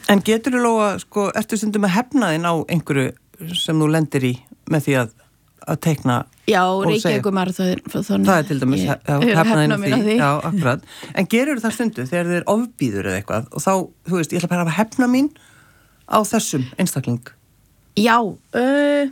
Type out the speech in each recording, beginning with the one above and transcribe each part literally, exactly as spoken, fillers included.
En getur þú Lóa, sko, ertu stundum að hefna þinn á einhverju sem þú lendir í með því að, að teikna Já, og segja? Reykjavíkumaraþon. Það er til dæmis ég, já, hefna þinn því. því. Já, akkurat. En gerur það stundu þegar þið er ofbýður eða eitthvað og þá, þú veist, ég ætla bara að hafa hefna mín á þessum einstakling? Já, uh,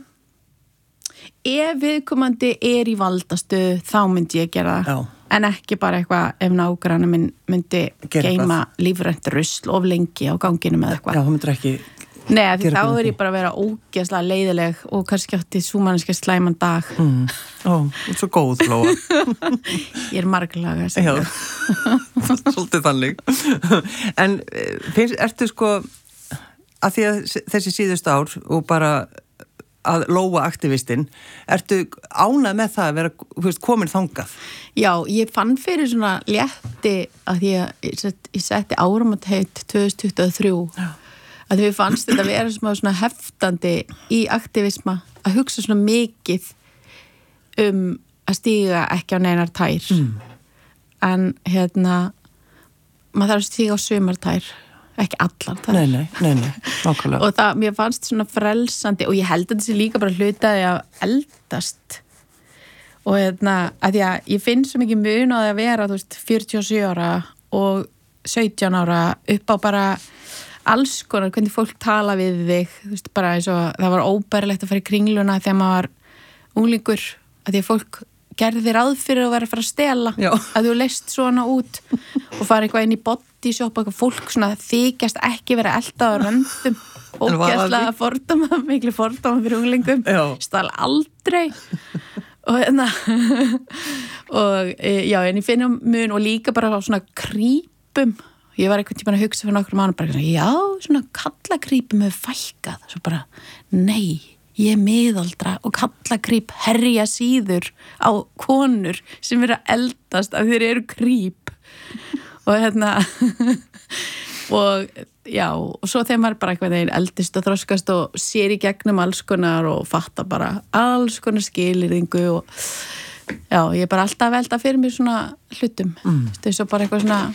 ef viðkomandi er í valdastu, þá myndi ég gera það. Já. En ekki bara eitthvað ef nágrannar minn myndi Gera geyma lífrænt rusl of lengi á ganginum eða eitthvað. Já, þú myndir ekki Nei, því gera þá eitthvað er með ég bara að vera ógeðslega leiðileg og kannski átti súmanniski slæman dag. Mm. Ó, þú ert svo góð, Lóa. Ég er marglaga. Já, svolítið þannig. En finnst, ertu sko, að því að þessi síðust ár og bara að Lóa aktivistinn, ertu ánað með það að vera, þú veist, komin þangað? Já, ég fann fyrir svona létti að því að ég setti, ég setti áramótaheit tvö þúsund tuttugu og þrjú. Já. Að því við fannst þetta að vera svona heftandi í aktivisma, að hugsa svona mikið um að stíga ekki á neinar tær. Mm. En hérna, maður þarf að stíga á sumartær, ekki allar tær. Nei, nei, nei, nei, nákvæmlega. Og það, mér fannst svona frelsandi, og ég held að þessi líka bara hlutaði að eldast. Og hérna, að því að ég finn svo mikið mun á því að vera, þú veist, fjörutíu og sjö ára og sautján ára upp á bara alls konar, hvernig fólk tala við þig, þú veist, bara eins og það var óbærilegt að fara í kringluna þegar maður var unglingur, að því að fólk gerði þér ráð fyrir að vera að fara að stela, Já. að þú leist svona út og fara eitthvað inn í bodyshop, eitthvað fólk svona þykjast ekki vera elda á röndum, ógeðslega fordóma, miklu fordóma fyrir unglingum, stál aldrei og hérna og já, en ég finnum mun og líka bara á svona krípum. Ég var einhvern tímann að hugsa fyrir nokkrum mánuðum bara svona, já, svona kallakrípum hefur fækkað. Svo bara, nei, ég er miðaldra og kallakríp herja síður á konur sem eru að eldast að þeir eru kríp. Og hérna, og já, og svo þegar maður bara eitthvað þegar eldist og þroskast og sér í gegnum alls konar og fatta bara alls konar skilyrðingu og já, ég er bara alltaf að velta fyrir mér svona hlutum. Mm. Þú veist, svo bara eitthvað svona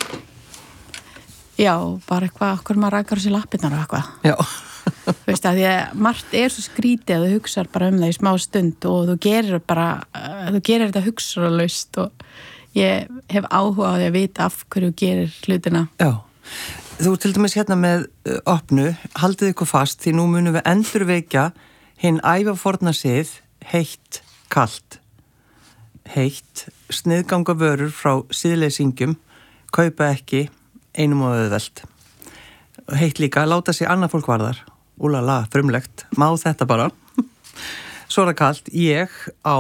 Já, bara eitthvað, okkur maður rækar sér lappirnar og eitthvað. Já. Þú veist að því að margt er svo skrítið að þú hugsar bara um það í smá stund og þú gerir bara, þú gerir þetta hugsunarlaust og ég hef áhuga á því að vita af hverju þú gerir hlutina. Já, þú til dæmis hérna með uh, opnu, haldið ykkur fast því nú munum við endurvekja hinn ævaforna sið, heitt, kalt. Heitt, sniðganga vörur frá siðleysingjum, kaupa ekki, einum og auðvelt. Heitt líka, láta sig annað fólk varðar. Úlala, frumlegt. Má þetta bara. Svo er það kalt, ég á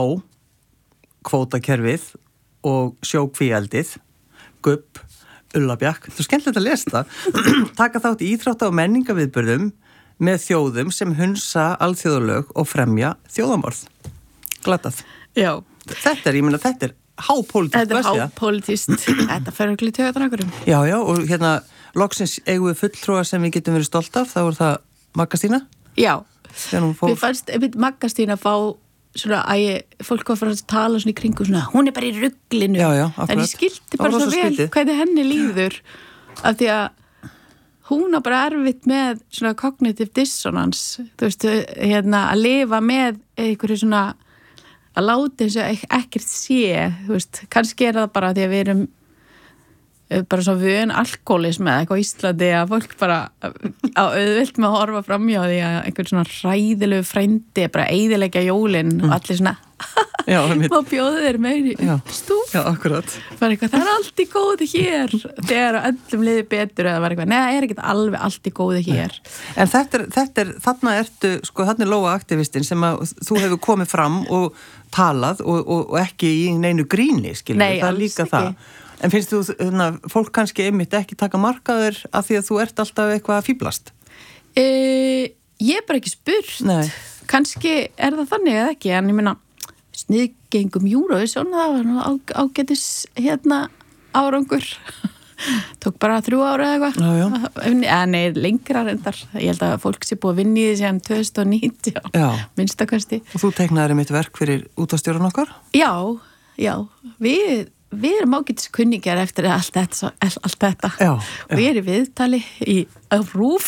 kvótakerfið og sjókvíeldið, gubb, ullabjakk. Þú er skemmtilegt að lesa það. Taka þátt í íþrótta- og menningaviðburðum með þjóðum sem hunsa alþjóðalög og fremja þjóðamorð. Glatað. Já. Þetta er, ég meina, þetta er hápolítist. Þetta er hápolítist. Þetta fer okkur í töðan okkur. Já, já, og hérna loksins eigum við fulltrúa sem við getum verið stolt af, þá er það Magga Stína. Já. Fór... Við fannst Magga Stína fá svona að ég, fólk var fyrir að tala svona í kringu svona, hún er bara í ruglinu. Já, já, akkurat. En ég skildi bara svo vel hvernig henni líður af því að hún á bara erfitt með svona cognitive dissonance, þú veist, hérna að lifa með einhverju svona að láta eins og ekkert sé, þú veist, kannski er það bara því að við erum bara svo vön alkoholism eða eitthvað á Íslandi að fólk bara á auðvilt með að horfa framjá því að einhvern svona hræðilegu frændi bara eyðileggja jólin mm. og allir svona má bjóða þér meiri stúf. Já, akkurat. Bara eitthvað, það er allt í góði hér þegar öllum liði betur eða var eitthvað, neða, það er ekkert alveg allt í góði hér. En þetta er, þetta er, þarna ertu, sko, þarna er Lóa aktivistinn sem að þú hefur komið fram og talað og, og, og ekki í neinu gríni, skilur. Nei, það er líka ekki. Það. En finnst þú, hérna, fólk kannski einmitt ekki taka markaður af því að þú ert alltaf eitthvað að fýblast? E, ég er bara ekki spurt. Nei. Kannski er það þannig eða ekki, en ég minna, sniðgengum Eurovision, það var nú á, ágætis hérna árangur. Tók bara þrjú ára eða eitthvað. Eða nei, lengra reyndar. Ég held að fólk sé búið að vinna í því sem tvö þúsund og nítján. Já. Minnstakosti. Og þú teiknaðir einmitt verk fyrir útvarpsstjórann okkar? Já, já. Við... Við erum ágætis kunningjar eftir allt þetta, allt þetta. Já, já. Og ég er í viðtali í RÚV